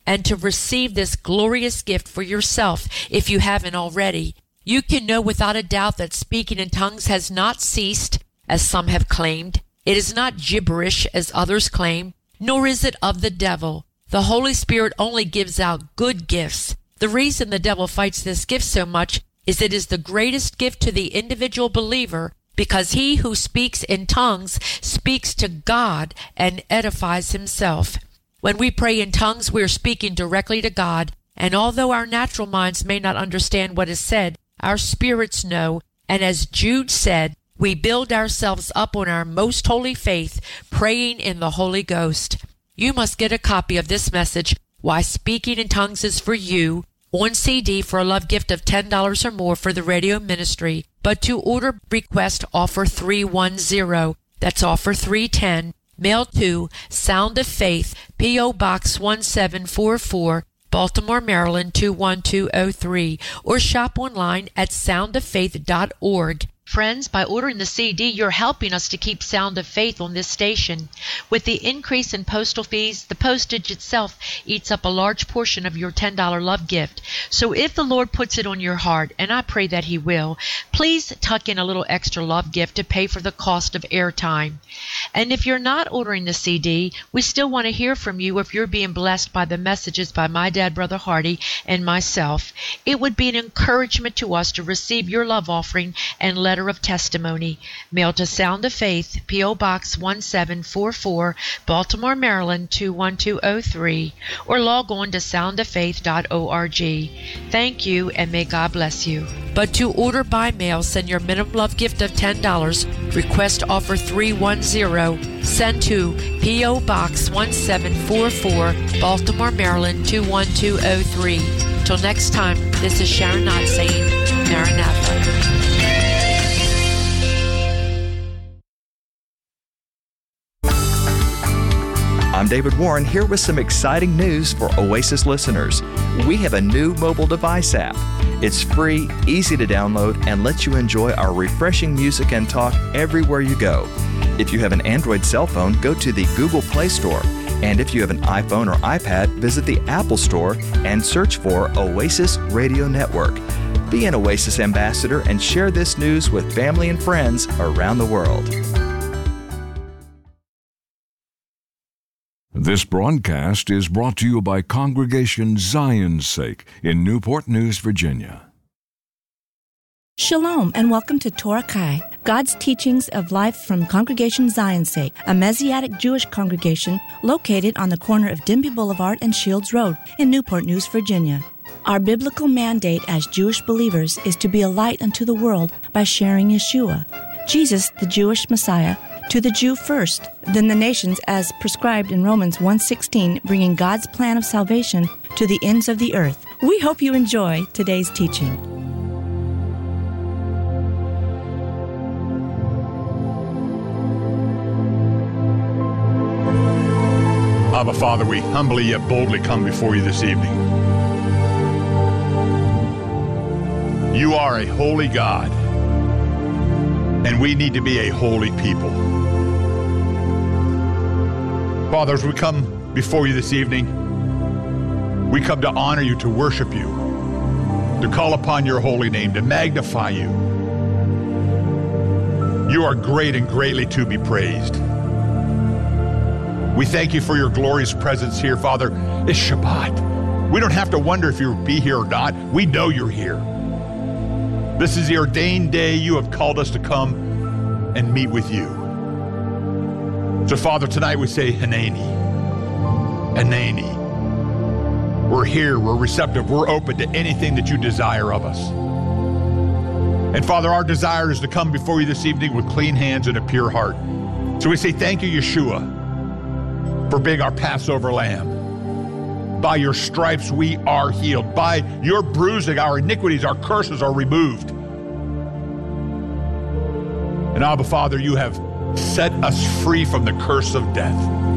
and to receive this glorious gift for yourself if you haven't already. You can know without a doubt that speaking in tongues has not ceased, as some have claimed. It is not gibberish, as others claim, nor is it of the devil. The Holy Spirit only gives out good gifts. The reason the devil fights this gift so much is it is the greatest gift to the individual believer, because he who speaks in tongues speaks to God and edifies himself. When we pray in tongues, we are speaking directly to God, and although our natural minds may not understand what is said, our spirits know, and as Jude said, we build ourselves up on our most holy faith, praying in the Holy Ghost. You must get a copy of this message, Why Speaking in Tongues is for You, on CD for a love gift of $10 or more for the radio ministry. But to order, request offer 310. That's offer 310. Mail to Sound of Faith, P.O. Box 1744, Baltimore, Maryland 21203, or shop online at soundoffaith.org. Friends, by ordering the CD, you're helping us to keep Sound of Faith on this station. With the increase in postal fees, the postage itself eats up a large portion of your $10 love gift. So if the Lord puts it on your heart, and I pray that He will, please tuck in a little extra love gift to pay for the cost of airtime. And if you're not ordering the CD, we still want to hear from you if you're being blessed by the messages by my dad, Brother Hardy, and myself. It would be an encouragement to us to receive your love offering and letter of testimony. Mail to Sound of Faith, P.O. Box 1744, Baltimore, Maryland 21203, or log on to soundoffaith.org. Thank you, and may God bless you. But to order by mail, send your minimum love gift of $10, request offer 310, send to P.O. Box 1744, Baltimore, Maryland 21203. Till next time, this is Sharon Knott saying Maranatha. I'm David Warren here with some exciting news for Oasis listeners. We have a new mobile device app. It's free, easy to download, and lets you enjoy our refreshing music and talk everywhere you go. If you have an Android cell phone, go to the Google Play Store. And if you have an iPhone or iPad, visit the Apple Store and search for Oasis Radio Network. Be an Oasis ambassador and share this news with family and friends around the world. This broadcast is brought to you by Congregation Zion's Sake in Newport News, Virginia. Shalom and welcome to Torah Kai, God's teachings of life from Congregation Zion's Sake, a Messianic Jewish congregation located on the corner of Denby Boulevard and Shields Road in Newport News, Virginia. Our biblical mandate as Jewish believers is to be a light unto the world by sharing Yeshua, Jesus, the Jewish Messiah, to the Jew first, then the nations as prescribed in Romans 1:16, bringing God's plan of salvation to the ends of the earth. We hope you enjoy today's teaching. Abba, Father, we humbly yet boldly come before you this evening. You are a holy God, and we need to be a holy people. Father, as we come before you this evening, we come to honor you, to worship you, to call upon your holy name, to magnify you. You are great and greatly to be praised. We thank you for your glorious presence here, Father. It's Shabbat. We don't have to wonder if you'll be here or not. We know you're here. This is the ordained day you have called us to come and meet with you. So, Father, tonight we say, Hanani, Hanani. We're here, we're receptive, we're open to anything that you desire of us. And, Father, our desire is to come before you this evening with clean hands and a pure heart. So we say thank you, Yeshua, for being our Passover lamb. By your stripes we are healed. By your bruising, our iniquities, our curses are removed. And Abba, Father, you have set us free from the curse of death.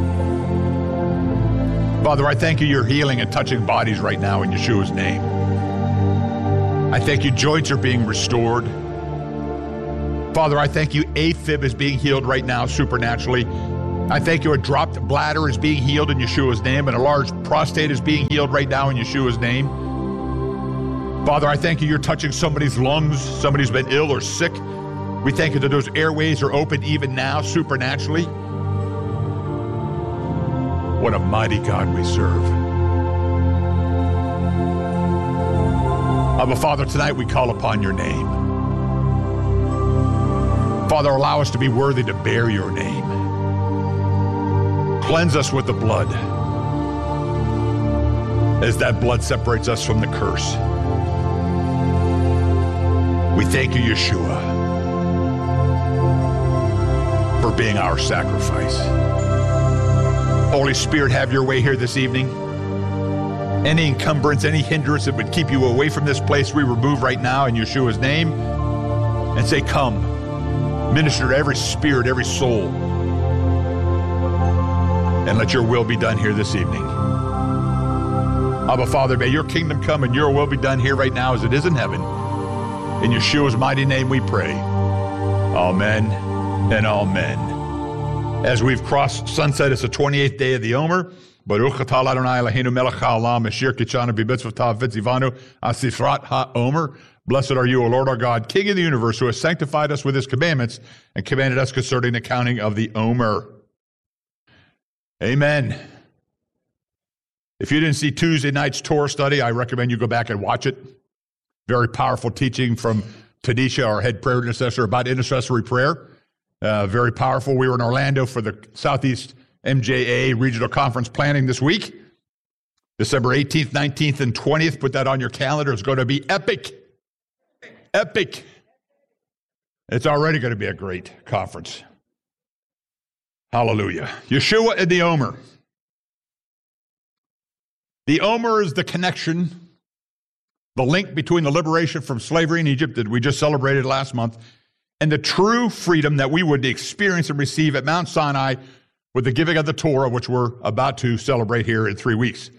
Father, I thank you, you're healing and touching bodies right now in Yeshua's name. I thank you, joints are being restored. Father, I thank you, AFib is being healed right now supernaturally. I thank you a dropped bladder is being healed in Yeshua's name, and a large prostate is being healed right now in Yeshua's name. Father, I thank you you're touching somebody's lungs, somebody who's been ill or sick. We thank you that those airways are open even now, supernaturally. What a mighty God we serve. Abba, Father, tonight we call upon your name. Father, allow us to be worthy to bear your name. Cleanse us with the blood, as that blood separates us from the curse. We thank you, Yeshua, for being our sacrifice. Holy Spirit, have your way here this evening. Any encumbrance, any hindrance that would keep you away from this place, we remove right now in Yeshua's name and say, come, minister to every spirit, every soul, and let your will be done here this evening. Abba, Father, may your kingdom come and your will be done here right now as it is in heaven. In Yeshua's mighty name we pray. Amen and amen. As we've crossed sunset, it's the 28th day of the Omer. Baruch atah Adonai Eloheinu melech haolam asher kitshanu b'mitzvotav v'tzivanu asifrat ha'omer. Blessed are you, O Lord our God, King of the universe, who has sanctified us with his commandments and commanded us concerning the counting of the Omer. Amen. If you didn't see Tuesday night's Torah study, I recommend you go back and watch it. Very powerful teaching from Tanisha, our head prayer intercessor, about intercessory prayer. Very powerful. We were in Orlando for the Southeast MJA Regional Conference planning this week. December 18th, 19th, and 20th. Put that on your calendar. It's going to be epic. Epic. It's already going to be a great conference. Hallelujah. Yeshua and the Omer. The Omer is the connection, the link between the liberation from slavery in Egypt that we just celebrated last month and the true freedom that we would experience and receive at Mount Sinai with the giving of the Torah, which we're about to celebrate here in 3 weeks.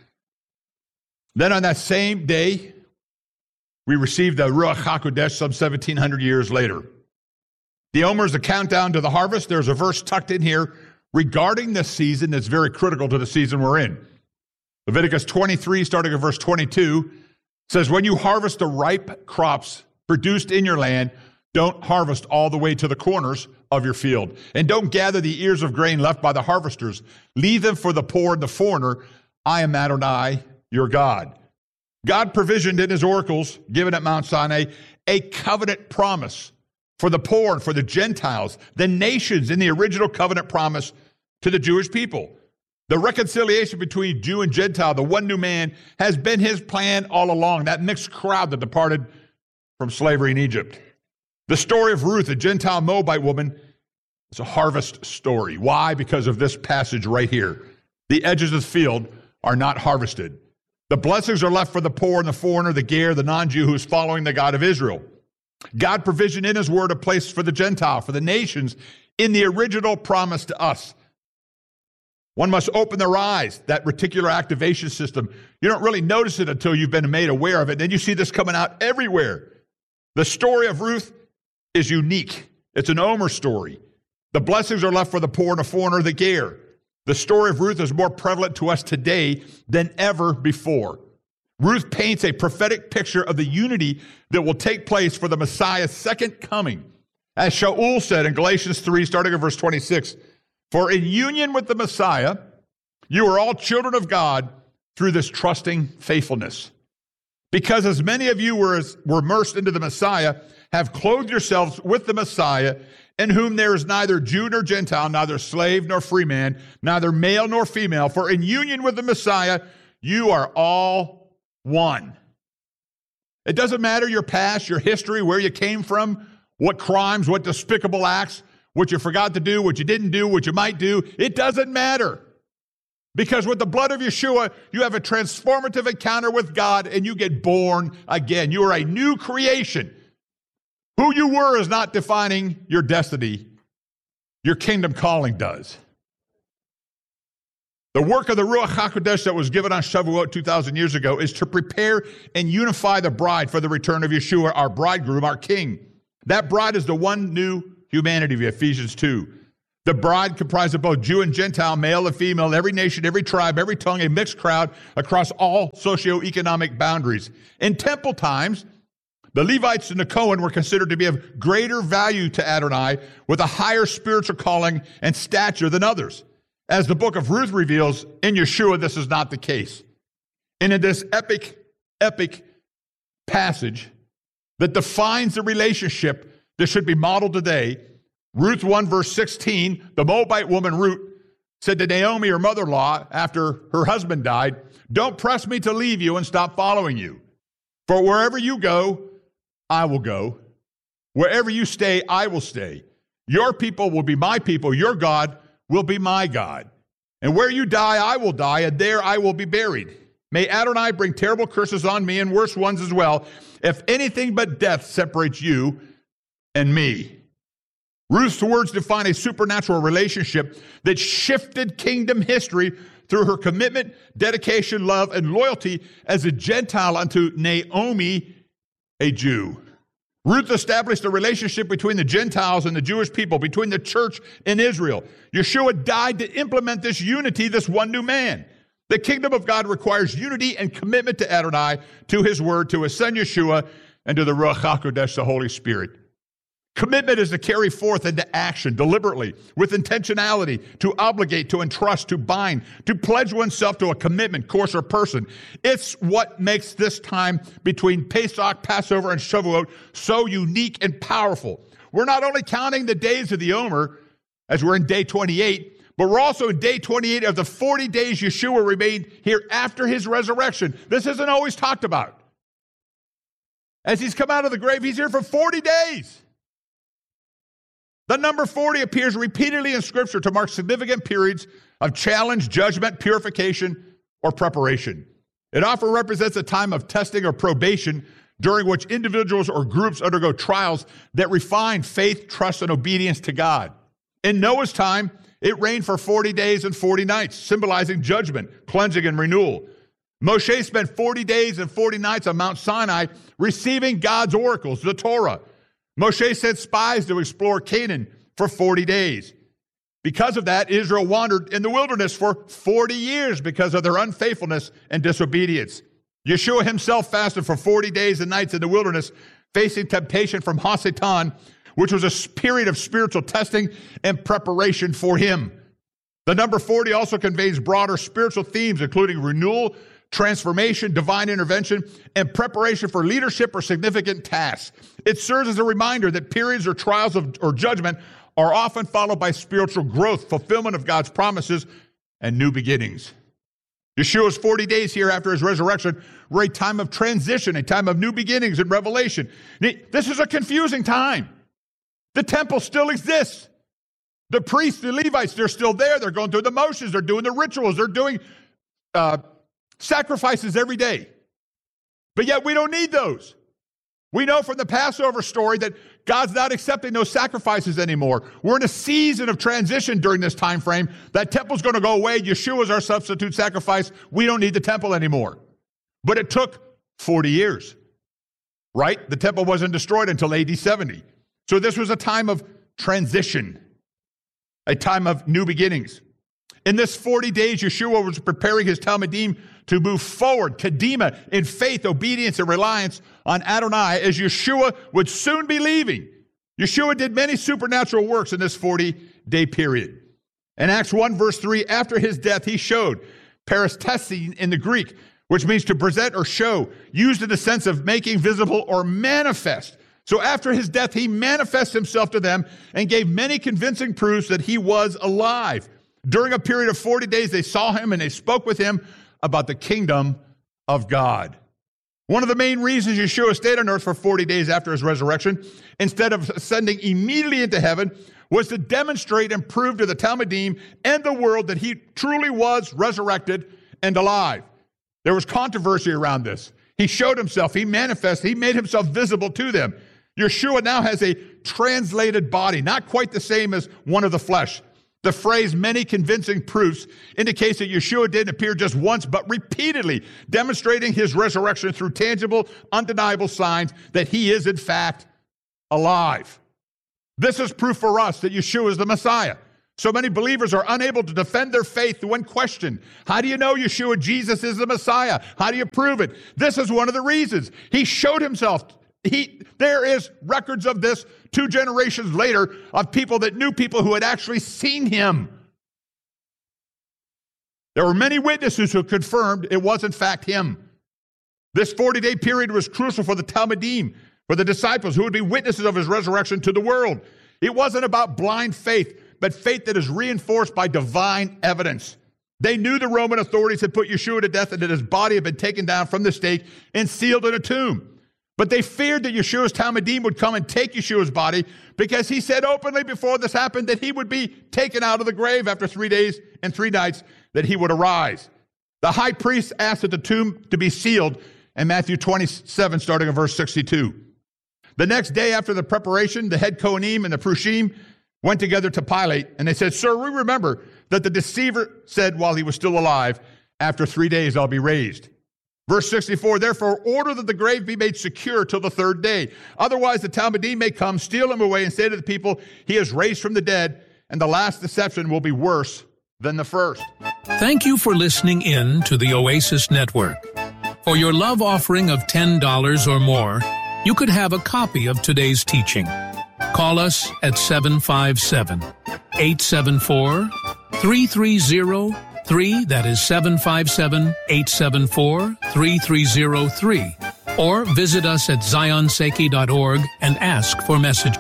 Then on that same day, we received the Ruach HaKodesh some 1,700 years later. The Omer is the countdown to the harvest. There's a verse tucked in here regarding this season that's very critical to the season we're in. Leviticus 23, starting at verse 22, says, when you harvest the ripe crops produced in your land, don't harvest all the way to the corners of your field. And don't gather the ears of grain left by the harvesters. Leave them for the poor and the foreigner. I am Adonai, your God. God provisioned in his oracles, given at Mount Sinai, a covenant promise for the poor and for the Gentiles, the nations in the original covenant promise to the Jewish people. The reconciliation between Jew and Gentile, the one new man, has been his plan all along, that mixed crowd that departed from slavery in Egypt. The story of Ruth, a Gentile Moabite woman, is a harvest story. Why? Because of this passage right here. The edges of the field are not harvested. The blessings are left for the poor and the foreigner, the ger, the non-Jew who is following the God of Israel. God provisioned in his word a place for the Gentile, for the nations, in the original promise to us. One must open their eyes, that reticular activation system. You don't really notice it until you've been made aware of it. Then you see this coming out everywhere. The story of Ruth is unique. It's an Omer story. The blessings are left for the poor and the foreigner, the ger. The story of Ruth is more prevalent to us today than ever before. Ruth paints a prophetic picture of the unity that will take place for the Messiah's second coming. As Shaul said in Galatians 3, starting at verse 26, for in union with the Messiah, you are all children of God through this trusting faithfulness. Because as many of you were immersed into the Messiah, have clothed yourselves with the Messiah, in whom there is neither Jew nor Gentile, neither slave nor free man, neither male nor female. For in union with the Messiah, you are all one. It doesn't matter your past, your history, where you came from, what crimes, what despicable acts, what you forgot to do, what you didn't do, what you might do. It doesn't matter. Because with the blood of Yeshua, you have a transformative encounter with God and you get born again. You are a new creation. Who you were is not defining your destiny. Your kingdom calling does. The work of the Ruach HaKodesh that was given on Shavuot 2,000 years ago is to prepare and unify the bride for the return of Yeshua, our bridegroom, our king. That bride is the one new humanity of Ephesians 2. The bride comprised of both Jew and Gentile, male and female, every nation, every tribe, every tongue, a mixed crowd across all socioeconomic boundaries. In temple times, the Levites and the Cohen were considered to be of greater value to Adonai, with a higher spiritual calling and stature than others. As the book of Ruth reveals, in Yeshua, this is not the case. And in this epic passage that defines the relationship that should be modeled today, Ruth 1, verse 16, the Moabite woman Ruth said to Naomi, her mother-in-law, after her husband died, "Don't press me to leave you and stop following you. For wherever you go, I will go. Wherever you stay, I will stay. Your people will be my people. Your God will be my God. And where you die, I will die, and there I will be buried. May Adonai bring terrible curses on me and worse ones as well, if anything but death separates you and me." Ruth's words define a supernatural relationship that shifted kingdom history through her commitment, dedication, love, and loyalty as a Gentile unto Naomi, a Jew. Ruth established a relationship between the Gentiles and the Jewish people, between the church and Israel. Yeshua died to implement this unity, this one new man. The kingdom of God requires unity and commitment to Adonai, to his word, to his son Yeshua, and to the Ruach HaKodesh, the Holy Spirit. Commitment is to carry forth into action deliberately, with intentionality, to obligate, to entrust, to bind, to pledge oneself to a commitment, course, or person. It's what makes this time between Pesach, Passover, and Shavuot so unique and powerful. We're not only counting the days of the Omer, as we're in day 28, but we're also in day 28 of the 40 days Yeshua remained here after his resurrection. This isn't always talked about. As he's come out of the grave, he's here for 40 days. The number 40 appears repeatedly in Scripture to mark significant periods of challenge, judgment, purification, or preparation. It often represents a time of testing or probation during which individuals or groups undergo trials that refine faith, trust, and obedience to God. In Noah's time, it rained for 40 days and 40 nights, symbolizing judgment, cleansing, and renewal. Moshe spent 40 days and 40 nights on Mount Sinai receiving God's oracles, the Torah. Moshe sent spies to explore Canaan for 40 days. Because of that, Israel wandered in the wilderness for 40 years because of their unfaithfulness and disobedience. Yeshua himself fasted for 40 days and nights in the wilderness, facing temptation from Hasatan, which was a period of spiritual testing and preparation for him. The number 40 also conveys broader spiritual themes, including renewal, transformation, divine intervention, and preparation for leadership or significant tasks. It serves as a reminder that periods or trials or judgment are often followed by spiritual growth, fulfillment of God's promises, and new beginnings. Yeshua's 40 days here after his resurrection were a time of transition, a time of new beginnings and revelation. This is a confusing time. The temple still exists. The priests, the Levites, they're still there. They're going through the motions. They're doing the rituals. They're doing sacrifices every day. But yet we don't need those. We know from the Passover story that God's not accepting those sacrifices anymore. We're in a season of transition during this time frame. That temple's going to go away. Yeshua is our substitute sacrifice. We don't need the temple anymore. But it took 40 years, right? The temple wasn't destroyed until AD 70. So this was a time of transition, a time of new beginnings. In this 40 days, Yeshua was preparing his Talmudim to move forward, Kadima, in faith, obedience, and reliance on Adonai, as Yeshua would soon be leaving. Yeshua did many supernatural works in this 40-day period. In Acts 1, verse 3, after his death, he showed, paristesi in the Greek, which means to present or show, used in the sense of making visible or manifest. So after his death, he manifested himself to them and gave many convincing proofs that he was alive. During a period of 40 days, they saw him and they spoke with him about the kingdom of God. One of the main reasons Yeshua stayed on earth for 40 days after his resurrection, instead of ascending immediately into heaven, was to demonstrate and prove to the Talmudim and the world that he truly was resurrected and alive. There was controversy around this. He showed himself, he manifested, he made himself visible to them. Yeshua now has a translated body, not quite the same as one of the flesh. The phrase many convincing proofs indicates that Yeshua didn't appear just once, but repeatedly, demonstrating his resurrection through tangible, undeniable signs that he is, in fact, alive. This is proof for us that Yeshua is the Messiah. So many believers are unable to defend their faith when questioned. How do you know Yeshua, Jesus, is the Messiah? How do you prove it? This is one of the reasons. He showed himself. There is records of this 2 generations later of people that knew people who had actually seen him. There were many witnesses who confirmed it was in fact him. This 40-day period was crucial for the Talmudim, for the disciples who would be witnesses of his resurrection to the world. It wasn't about blind faith, but faith that is reinforced by divine evidence. They knew the Roman authorities had put Yeshua to death and that his body had been taken down from the stake and sealed in a tomb. But they feared that Yeshua's Talmudim would come and take Yeshua's body because he said openly before this happened that he would be taken out of the grave after 3 days and 3 nights, that he would arise. The high priest asked that the tomb to be sealed in Matthew 27, starting in verse 62. The next day after the preparation, the head Kohanim and the Prushim went together to Pilate, and they said, "Sir, we remember that the deceiver said while he was still alive, 'After 3 days I'll be raised.'" Verse 64, "Therefore order that the grave be made secure till the 3rd day. Otherwise the Talmudim may come, steal him away, and say to the people, 'He is raised from the dead,' and the last deception will be worse than the first." Thank you for listening in to the Oasis Network. For your love offering of $10 or more, you could have a copy of today's teaching. Call us at 757-874-3303. That is 757-874-3303. Or visit us at zionseki.org and ask for message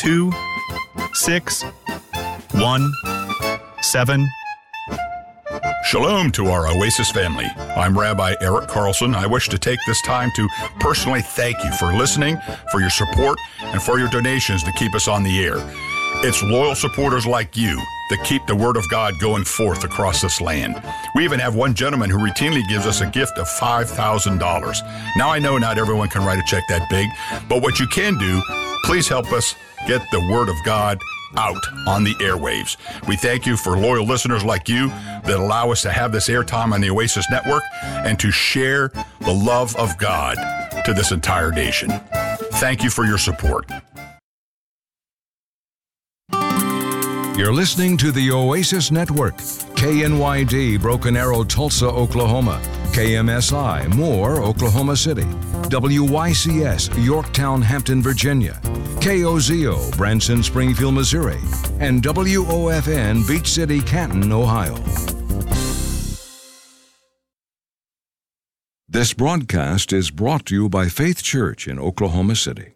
2617. Shalom to our Oasis family. I'm Rabbi Eric Carlson. I wish to take this time to personally thank you for listening, for your support, and for your donations to keep us on the air. It's loyal supporters like you that keep the Word of God going forth across this land. We even have one gentleman who routinely gives us a gift of $5,000. Now, I know not everyone can write a check that big, but what you can do, please help us get the Word of God out on the airwaves. We thank you for loyal listeners like you that allow us to have this airtime on the Oasis Network and to share the love of God to this entire nation. Thank you for your support. You're listening to the Oasis Network, KNYD, Broken Arrow, Tulsa, Oklahoma, KMSI, Moore, Oklahoma City, WYCS, Yorktown, Hampton, Virginia, KOZO, Branson, Springfield, Missouri, and WOFN, Beach City, Canton, Ohio. This broadcast is brought to you by Faith Church in Oklahoma City.